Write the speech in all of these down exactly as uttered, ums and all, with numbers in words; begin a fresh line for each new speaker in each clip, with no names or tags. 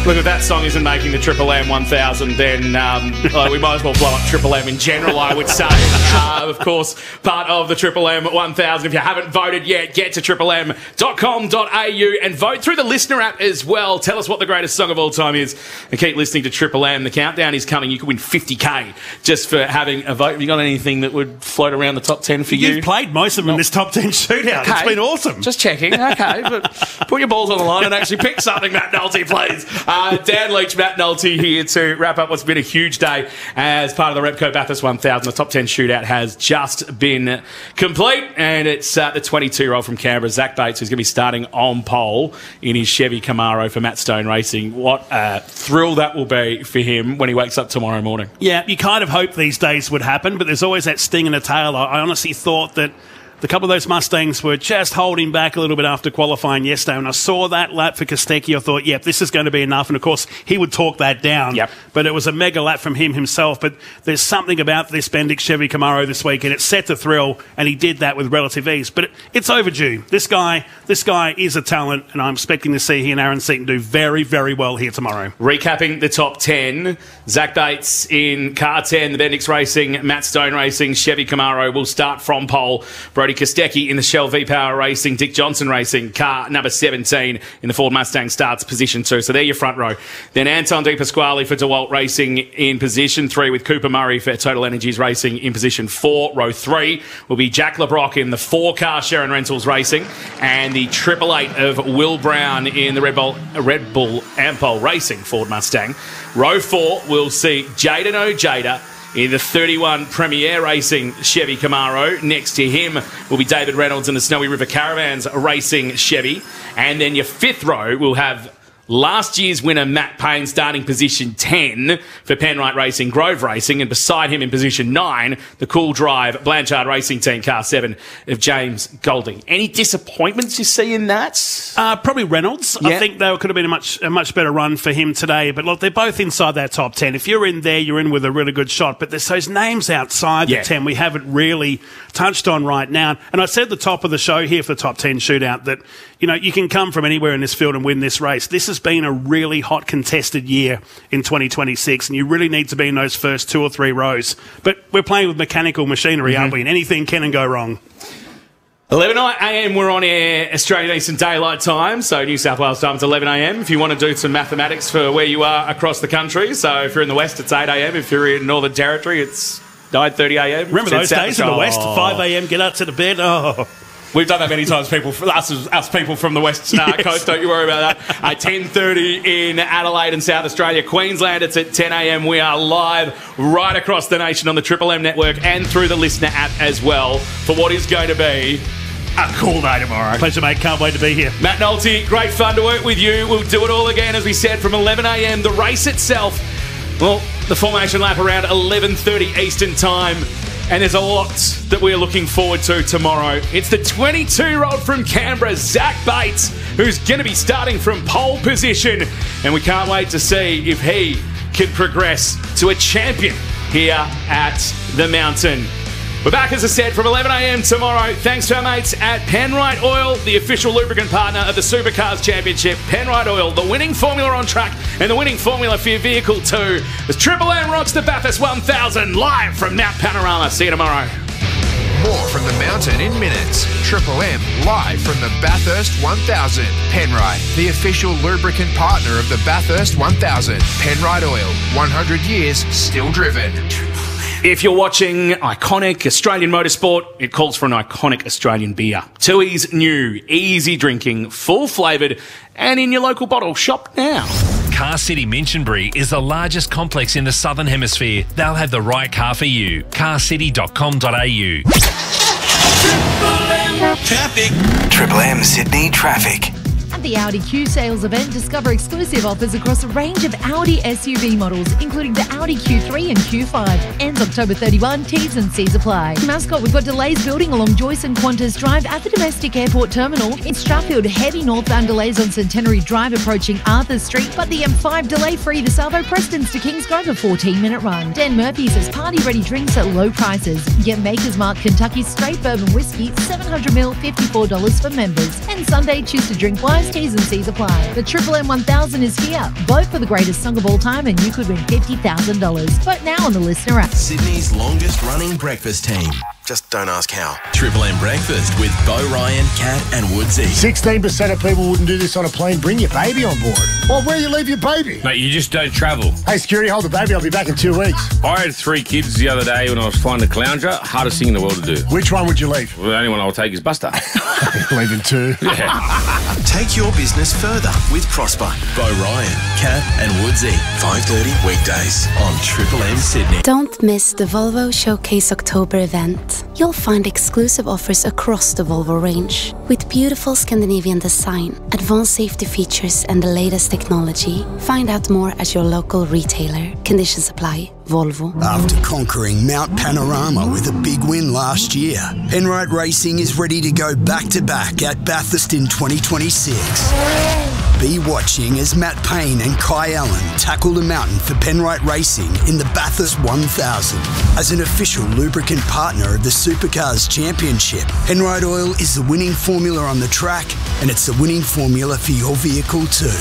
Look, if that song isn't making the Triple M one thousand, then um, uh, we might as well blow up Triple M in general, I would say. Uh, of course, part of the Triple M one thousand. If you haven't voted yet, get to triple m dot com dot a u and vote through the listener app as well. Tell us what the greatest song of all time is and keep listening to Triple M. The countdown is coming. You could win fifty K just for having a vote. Have you got anything that would float around the top ten for you?
You've played most of them in this top ten shootout.
Okay.
It's been awesome.
Just checking. Okay, but put your balls on the line and actually pick something, Matt Nolte, please. Uh, Dan Leach, Matt Nolte here to wrap up what's been a huge day as part of the Repco Bathurst one thousand. The top ten shootout has just been complete, and it's uh, the twenty-two-year-old from Canberra, Zach Bates, who's going to be starting on pole in his Chevy Camaro for Matt Stone Racing. What a thrill that will be for him when he wakes up tomorrow morning.
Yeah, you kind of hope these days would happen, but there's always that sting in the tail. I honestly thought that the couple of those Mustangs were just holding back a little bit after qualifying yesterday. When I saw that lap for Kostecki, I thought, yep, this is going to be enough. And, of course, he would talk that down.
Yep.
But it was a mega lap from him himself. But there's something about this Bendix Chevy Camaro this week, and it set the thrill, and he did that with relative ease. But it, it's overdue. This guy this guy is a talent, and I'm expecting to see he and Aaron Seaton do very, very well here tomorrow.
Recapping the top ten, Zach Bates in car ten, the Bendix Racing, Matt Stone Racing, Chevy Camaro will start from pole. Brody Kostecki in the Shell V-Power Racing, Dick Johnson Racing, car number seventeen in the Ford Mustang starts position two. So they're your front row. Then Anton De Pasquale for DeWalt Racing in position three, with Cooper Murray for Total Energies Racing in position four. Row three will be Jack LeBrock in the four-car Sharon Rentals Racing, and the triple eight of Will Brown in the Red Bull, Red Bull Ampol Racing Ford Mustang. Row four will see Jaden Ojeda in the thirty-one Premier Racing Chevy Camaro. Next to him will be David Reynolds in the Snowy River Caravans Racing Chevy. And then your fifth row will have last year's winner Matt Payne starting position ten for Penrite Racing Grove Racing, and beside him in position nine, the Cool Drive Blanchard Racing Team car seven of James Golding. Any disappointments you see in that?
Uh, probably Reynolds.
Yeah.
I think there could have been a much a much better run for him today. But look, they're both inside that top ten. If you're in there, you're in with a really good shot. But there's those names outside
Yeah.
the ten we haven't really touched on right now. And I said at the top of the show here for the top ten shootout that, you know, you can come from anywhere in this field and win this race. This has been a really hot contested year in twenty twenty-six, and you really need to be in those first two or three rows. But we're playing with mechanical machinery, mm-hmm. aren't we? And anything can and go wrong.
eleven a m, we're on air Australian Eastern Daylight Time, so New South Wales time it's eleven a m. If you want to do some mathematics for where you are across the country, so if you're in the West, it's eight a m. If you're in Northern Territory, it's nine thirty a m.
Remember those days in the West, five a m, get out to the bed. Oh.
We've done that many times, people. Us, us people from the West uh,
Yes.
Coast, don't you worry about that. Uh, ten thirty in Adelaide and South Australia. Queensland, it's at ten a m. We are live right across the nation on the Triple M network and through the listener app as well for what is going to be a cool day tomorrow.
Pleasure, mate. Can't wait to be here.
Matt Nolte, great fun to work with you. We'll do it all again, as we said, from eleven a m. The race itself, well, the formation lap around eleven thirty Eastern time. And there's a lot that we're looking forward to tomorrow. It's the twenty-two-year-old from Canberra, Zach Bates, who's going to be starting from pole position. And we can't wait to see if he can progress to a champion here at the Mountain. We're back, as I said, from eleven a m tomorrow. Thanks to our mates at Penrite Oil, the official lubricant partner of the Supercars Championship. Penrite Oil, the winning formula on track and the winning formula for your vehicle too. As Triple M rocks the Bathurst one thousand live from Mount Panorama. See you tomorrow.
More from the Mountain in minutes. Triple M live from the Bathurst one thousand. Penrite, the official lubricant partner of the Bathurst one thousand. Penrite Oil, one hundred years still driven.
If you're watching iconic Australian motorsport, it calls for an iconic Australian beer. Tooheys New, easy drinking, full flavoured, and in your local bottle. Shop now.
Car City Minchinbury is the largest complex in the Southern Hemisphere. They'll have the right car for you. car city dot com dot a u.
Traffic. Triple M Sydney traffic.
At the Audi Q sales event, discover exclusive offers across a range of Audi S U V models, including the Audi Q three and Q five. Ends October thirty-first, T's and C's apply. Mascot, we've got delays building along Joyce and Qantas Drive at the domestic airport terminal. In Strathfield, heavy northbound delays on Centenary Drive approaching Arthur Street, but the M five delay-free to Salvo Prestons to Kingsgrove, a fourteen-minute run. Dan Murphy's has party-ready drinks at low prices. Get Maker's Mark Kentucky Straight Bourbon Whiskey, seven hundred milliliters, fifty-four dollars for members. And Sunday, choose to drink wise Plus T's and C's apply. The Triple M one thousand is here. Vote for the greatest song of all time and you could win fifty thousand dollars. Vote now on the Listener app.
Sydney's longest running breakfast team. Just don't ask how.
Triple M Breakfast with Bo Ryan, Kat and Woodsy.
sixteen percent of people wouldn't do this on a plane. Bring your baby on board. Well, where do you leave your baby?
Mate, you just don't travel.
Hey, security, hold the baby. I'll be back in two weeks.
I had three kids the other day when I was flying to Caloundra. Hardest thing in the world to do.
Which one would you leave?
Well, the only one I'll take is Buster.
Leaving two.
Yeah.
Take your business further with Prosper.
Bo Ryan, Kat and Woodsy. five thirty weekdays on Triple M Sydney.
Don't miss the Volvo Showcase October event. You'll find exclusive offers across the Volvo range. With beautiful Scandinavian design, advanced safety features and the latest technology. Find out more at your local retailer. Conditions apply. Volvo.
After conquering Mount Panorama with a big win last year, Penrite Racing is ready to go back-to-back at Bathurst in twenty twenty-six. Be watching as Matt Payne and Kai Allen tackle the mountain for Penrite Racing in the Bathurst one thousand. As an official lubricant partner of the Supercars Championship, Penrite Oil is the winning formula on the track, and it's the winning formula for your vehicle too.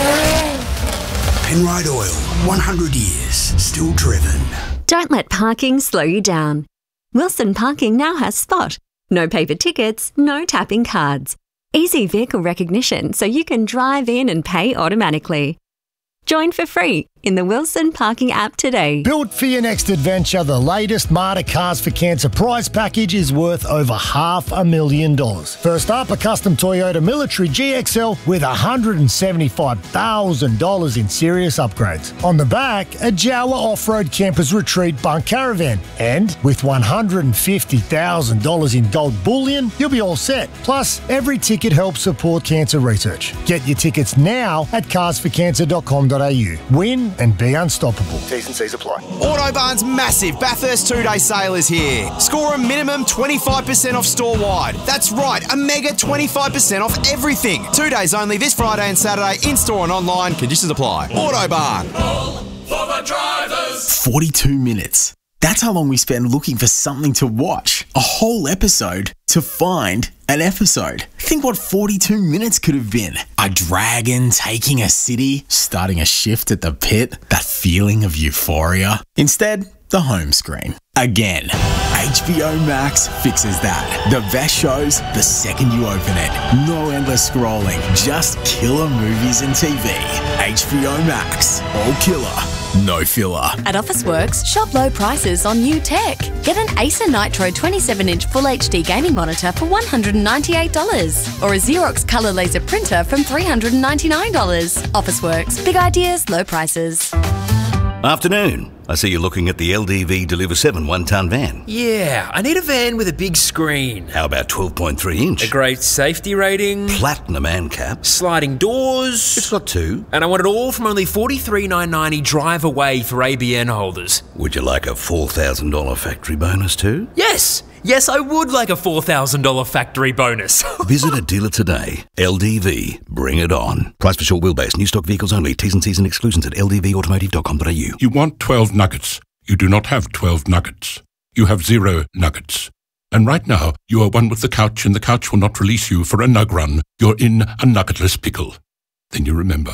Penrite Oil, one hundred years, still driven.
Don't let parking slow you down. Wilson Parking now has Spot. No paper tickets, no tapping cards. Easy vehicle recognition so you can drive in and pay automatically. Join for free in the Wilson Parking app today.
Built for your next adventure, the latest Marta Cars for Cancer prize package is worth over half a million dollars. First up, a custom Toyota Military G X L with one hundred seventy-five thousand dollars in serious upgrades. On the back, a Jawa Off-Road Campers Retreat Bunk Caravan. And with one hundred fifty thousand dollars in gold bullion, you'll be all set. Plus, every ticket helps support cancer research. Get your tickets now at cars for cancer dot com dot a u. Win and be unstoppable. T's and C's apply.
Autobarn's massive Bathurst two-day sale is here. Score a minimum twenty-five percent off store-wide. That's right, a mega twenty-five percent off everything. Two days only this Friday and Saturday, in-store and online. Conditions apply. Autobarn.
For the drivers. forty-two minutes. That's how long we spend looking for something to watch. A whole episode to find an episode. Think what forty-two minutes could have been. A dragon taking a city, starting a shift at the pit, that feeling of euphoria. Instead, the home screen. Again. H B O Max fixes that. The best shows the second you open it. No endless scrolling, just killer movies and T V. H B O Max. All killer, no filler.
At Officeworks, shop low prices on new tech. Get an Acer Nitro twenty-seven inch Full H D gaming monitor for one hundred ninety-eight dollars or a Xerox Colour Laser printer from three hundred ninety-nine dollars. Officeworks, big ideas, low prices.
Afternoon. I see you're looking at the L D V Deliver seven one-tonne van.
Yeah, I need a van with a big screen.
How about twelve point three inch?
A great safety rating.
Platinum ANCAP.
Sliding doors.
It's got two.
And I want it all from only forty-three thousand nine hundred ninety drive away for A B N holders.
Would you like a four thousand dollars factory bonus too?
Yes! Yes, I would like a four thousand dollars factory bonus.
Visit a dealer today. L D V. Bring it on. Price for short wheelbase. New stock vehicles only. T's and C's and exclusions at l d v automotive dot com dot a u.
You want twelve nuggets. You do not have twelve nuggets. You have zero nuggets. And right now, you are one with the couch, and the couch will not release you for a nug run. You're in a nuggetless pickle. Then you remember.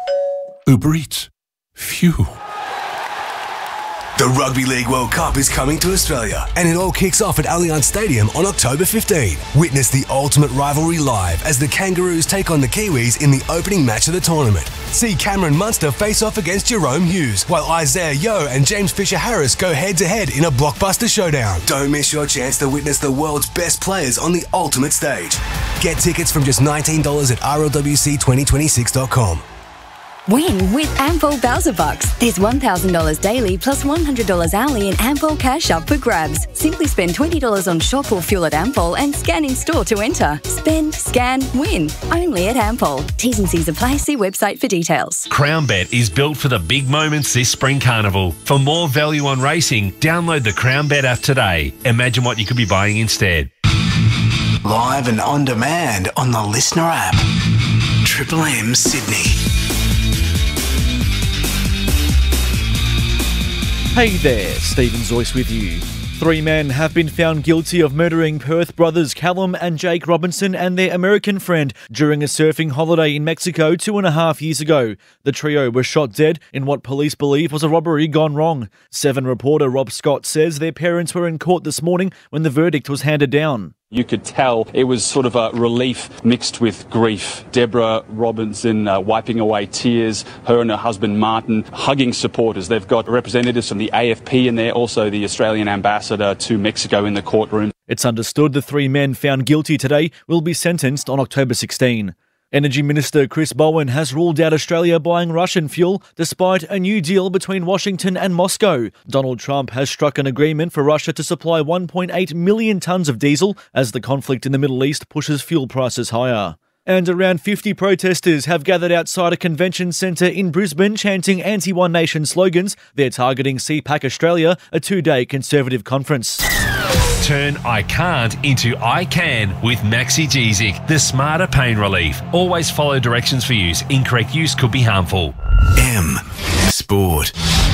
Uber Eats. Phew.
The Rugby League World Cup is coming to Australia, and it all kicks off at Allianz Stadium on October fifteenth. Witness the ultimate rivalry live as the Kangaroos take on the Kiwis in the opening match of the tournament. See Cameron Munster face off against Jerome Hughes, while Isaiah Yeo and James Fisher-Harris go head-to-head in a blockbuster showdown. Don't miss your chance to witness the world's best players on the ultimate stage. Get tickets from just nineteen dollars at r l w c twenty twenty-six dot com.
Win with Ampol Bowser Bucks. There's one thousand dollars daily plus one hundred dollars hourly in Ampol cash up for grabs. Simply spend twenty dollars on shop or fuel at Ampol and scan in store to enter. Spend, scan, win. Only at Ampol. T's and C's apply. See website for details.
CrownBet is built for the big moments this spring carnival. For more value on racing, download the CrownBet app today. Imagine what you could be buying instead.
Live and on demand on the Listener app. Triple M Sydney.
Hey there, Stephen Zoyce with you. Three men have been found guilty of murdering Perth brothers Callum and Jake Robinson and their American friend during a surfing holiday in Mexico two and a half years ago. The trio was shot dead in what police believe was a robbery gone wrong. Seven reporter Rob Scott says their parents were in court this morning when the verdict was handed down.
You could tell it was sort of a relief mixed with grief. Deborah Robinson uh, wiping away tears, her and her husband Martin hugging supporters. They've got representatives from the A F P in there, also the Australian ambassador to Mexico in the courtroom.
It's understood the three men found guilty today will be sentenced on October sixteenth. Energy Minister Chris Bowen has ruled out Australia buying Russian fuel despite a new deal between Washington and Moscow. Donald Trump has struck an agreement for Russia to supply one point eight million tonnes of diesel as the conflict in the Middle East pushes fuel prices higher. And around fifty protesters have gathered outside a convention centre in Brisbane chanting anti-One Nation slogans. They're targeting C PAC Australia, a two-day Conservative conference.
Turn I can't into I can with Maxigesic, the smarter pain relief. Always follow directions for use. Incorrect use could be harmful.
M Sport.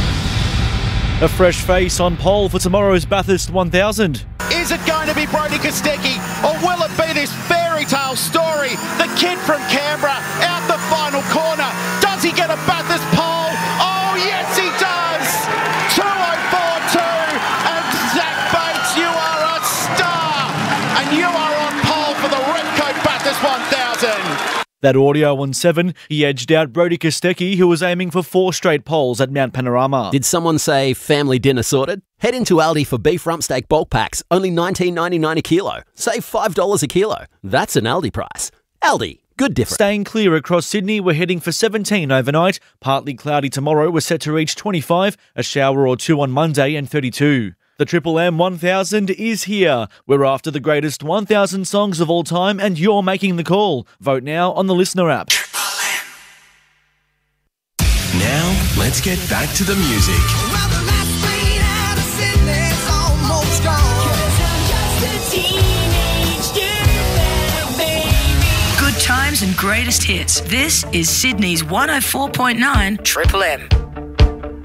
A fresh face on pole for tomorrow's Bathurst one thousand.
Is it going to be Brody Kostecki or will it be this fairy tale story? The kid from Canberra out the final corner. Does he get a Bathurst pole? Oh yes he does! two oh four two and Zach Bates, you are a star! And you are on pole for the Repco Bathurst one thousand.
That audio on seven, he edged out Brody Kostecki, who was aiming for four straight poles at Mount Panorama.
Did someone say family dinner sorted? Head into Aldi for beef rump steak bulk packs, only nineteen ninety-nine a kilo. Save five dollars a kilo. That's an Aldi price. Aldi, good difference.
Staying clear across Sydney, we're heading for seventeen overnight. Partly cloudy tomorrow, we're set to reach twenty-five, a shower or two on Monday and thirty-two. The Triple M one thousand is here. We're after the greatest one thousand songs of all time and you're making the call. Vote now on the Listener app.
Now, let's get back to the music.
Good times and greatest hits. This is Sydney's one oh four point nine Triple M.